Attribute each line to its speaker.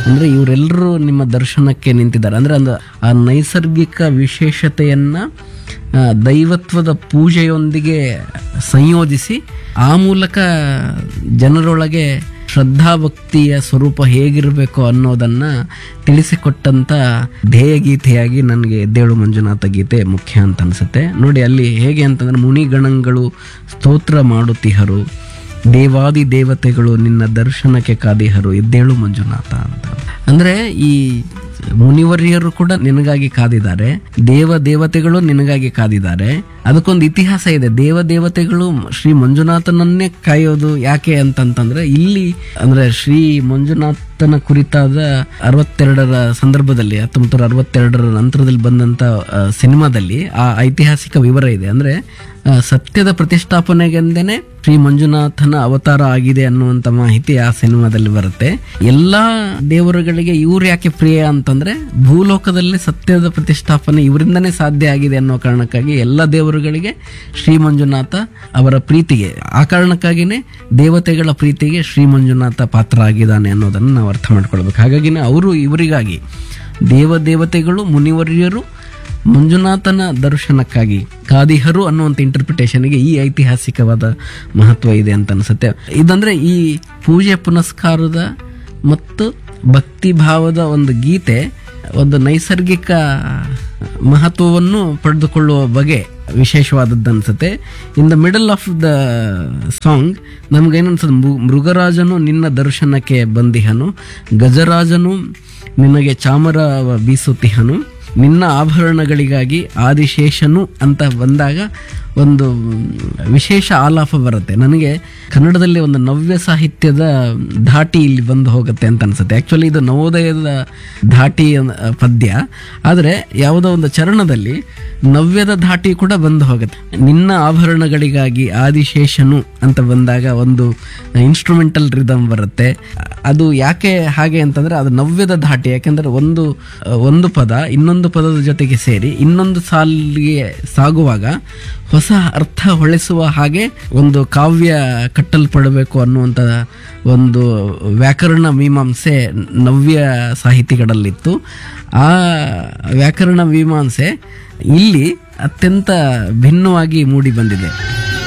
Speaker 1: ಅಂದ್ರೆ ಇವರೆಲ್ಲರೂ ನಿಮ್ಮ ದರ್ಶನಕ್ಕೆ ನಿಂತಿದ್ದಾರೆ. ಅಂದ್ರೆ ಆ ನೈಸರ್ಗಿಕ ವಿಶೇಷತೆಯನ್ನ ದೈವತ್ವದ ಪೂಜೆಯೊಂದಿಗೆ ಸಂಯೋಜಿಸಿ ಆ ಮೂಲಕ ಜನರೊಳಗೆ ಶ್ರದ್ಧಾಭಕ್ತಿಯ ಸ್ವರೂಪ ಹೇಗಿರಬೇಕು ಅನ್ನೋದನ್ನ ತಿಳಿಸಿಕೊಟ್ಟಂತ ಧ್ಯೇಯ ಗೀತೆಯಾಗಿ ನನಗೆ ಎದ್ದೇಳು ಮಂಜುನಾಥ ಗೀತೆ ಮುಖ್ಯ ಅಂತ ಅನ್ಸುತ್ತೆ. ನೋಡಿ ಅಲ್ಲಿ ಹೇಗೆ ಅಂತಂದ್ರೆ, ಮುನಿಗಣಗಳು ಸ್ತೋತ್ರ ಮಾಡುತ್ತಿಹರು, ದೇವಾದಿ ದೇವತೆಗಳು ನಿನ್ನ ದರ್ಶನಕ್ಕೆ ಕಾದಿಹರು, ಎದ್ದೇಳು ಮಂಜುನಾಥ ಅಂತ. ಅಂದ್ರೆ ಈ ಮುನಿವರ್ಯರು ಕೂಡ ನಿನಗಾಗಿ ಕಾದಿದ್ದಾರೆ, ದೇವತೆಗಳು ನಿನಗಾಗಿ ಕಾದಿದ್ದಾರೆ. ಅದಕ್ಕೊಂದು ಇತಿಹಾಸ ಇದೆ. ದೇವತೆಗಳು ಶ್ರೀ ಮಂಜುನಾಥನನ್ನೇ ಕಾಯೋದು ಯಾಕೆ ಅಂತಂತಂದ್ರೆ, ಇಲ್ಲಿ ಅಂದ್ರೆ ಶ್ರೀ ಮಂಜುನಾಥನ ಕುರಿತಾದ 62ರ ಸಂದರ್ಭದಲ್ಲಿ 1962ರ ನಂತರದಲ್ಲಿ ಬಂದಂತ ಸಿನಿಮಾದಲ್ಲಿ ಆ ಐತಿಹಾಸಿಕ ವಿವರ ಇದೆ. ಅಂದ್ರೆ ಸತ್ಯದ ಪ್ರತಿಷ್ಠಾಪನೆಗೆಂದೇನೆ ಶ್ರೀ ಮಂಜುನಾಥನ ಅವತಾರ ಆಗಿದೆ ಅನ್ನುವಂತ ಮಾಹಿತಿ ಆ ಸಿನಿಮಾದಲ್ಲಿ ಬರುತ್ತೆ. ಎಲ್ಲಾ ದೇವರುಗಳಿಗೆ ಇವ್ರು ಯಾಕೆ ಪ್ರಿಯ ಅಂತಂದ್ರೆ, ಭೂಲೋಕದಲ್ಲಿ ಸತ್ಯದ ಪ್ರತಿಷ್ಠಾಪನೆ ಇವರಿಂದನೇ ಸಾಧ್ಯ ಆಗಿದೆ ಅನ್ನೋ ಕಾರಣಕ್ಕಾಗಿ ಎಲ್ಲ ದೇವರುಗಳಿಗೆ ಶ್ರೀ ಮಂಜುನಾಥ ಅವರ ಪ್ರೀತಿಗೆ, ಆ ಕಾರಣಕ್ಕಾಗಿನೇ ದೇವತೆಗಳ ಪ್ರೀತಿಗೆ ಶ್ರೀ ಮಂಜುನಾಥ ಪಾತ್ರ ಆಗಿದ್ದಾನೆ ಅನ್ನೋದನ್ನು ನಾವು ಅರ್ಥ ಮಾಡ್ಕೊಳ್ಬೇಕು. ಹಾಗಾಗಿನೇ ಅವರು ಇವರಿಗಾಗಿ, ದೇವತೆಗಳು ಮುನಿವರ್ಯರು ಮಂಜುನಾಥನ ದರ್ಶನಕ್ಕಾಗಿ ಕಾದಿಹರು ಅನ್ನುವಂಥ ಇಂಟರ್ಪ್ರಿಟೇಷನ್ಗೆ ಈ ಐತಿಹಾಸಿಕವಾದ ಮಹತ್ವ ಇದೆ ಅಂತ ಅನ್ಸುತ್ತೆ. ಇದಂದ್ರೆ ಈ ಪೂಜೆ ಪುನಸ್ಕಾರದ ಮತ್ತು ಭಕ್ತಿ ಭಾವದ ಒಂದು ಗೀತೆ ಒಂದು ನೈಸರ್ಗಿಕ ಮಹತ್ವವನ್ನು ಪಡೆದುಕೊಳ್ಳುವ ಬಗೆ ವಿಶೇಷವಾದದ್ದು ಅನ್ಸುತ್ತೆ. In the middle of the song ನಮ್ಗೇನನ್ಸುತ್ತೆ, ಮೃಗರಾಜನು ನಿನ್ನ ದರ್ಶನಕ್ಕೆ ಬಂದಿಹನು, ಗಜರಾಜನು ನಿನಗೆ ಚಾಮರ ಬೀಸುತ್ತಿಹನು, ನಿನ್ನ ಆಭರಣಗಳಿಗಾಗಿ ಆದಿಶೇಷನು ಅಂತ ಬಂದಾಗ ಒಂದು ವಿಶೇಷ ಆಲಾಪ ಬರುತ್ತೆ. ನನಗೆ ಕನ್ನಡದಲ್ಲಿ ಒಂದು ನವ್ಯ ಸಾಹಿತ್ಯದ ಧಾಟಿ ಇಲ್ಲಿ ಬಂದು ಹೋಗುತ್ತೆ ಅಂತ ಅನ್ಸುತ್ತೆ. ಆ್ಯಕ್ಚುಲಿ ಇದು ನವೋದಯದ ಧಾಟಿ ಪದ್ಯ, ಆದರೆ ಯಾವುದೋ ಒಂದು ಚರಣದಲ್ಲಿ ನವ್ಯದ ಧಾಟಿ ಕೂಡ ಬಂದು ಹೋಗುತ್ತೆ. ನಿನ್ನ ಆಭರಣಗಳಿಗಾಗಿ ಆದಿಶೇಷನು ಅಂತ ಬಂದಾಗ ಒಂದು ಇನ್ಸ್ಟ್ರೂಮೆಂಟಲ್ ರಿದಮ್ ಬರುತ್ತೆ. ಅದು ಯಾಕೆ ಹಾಗೆ ಅಂತಂದ್ರೆ, ಅದು ನವ್ಯದ ಧಾಟಿ. ಯಾಕೆಂದ್ರೆ ಒಂದು ಪದ ಇನ್ನೊಂದು ಪದದ ಜೊತೆಗೆ ಸೇರಿ ಇನ್ನೊಂದು ಸಾಲಿಗೆ ಸಾಗುವಾಗ ಹೊಸ ಅರ್ಥ ಹೊಳೆಸುವ ಹಾಗೆ ಒಂದು ಕಾವ್ಯ ಕಟ್ಟಲ್ಪಡಬೇಕು ಅನ್ನುವಂಥ ಒಂದು ವ್ಯಾಕರಣ ಮೀಮಾಂಸೆ ನವ್ಯ ಸಾಹಿತಿಗಳಲ್ಲಿತ್ತು. ಆ ವ್ಯಾಕರಣ ಮೀಮಾಂಸೆ ಇಲ್ಲಿ ಅತ್ಯಂತ ಭಿನ್ನವಾಗಿ ಮೂಡಿ ಬಂದಿದೆ.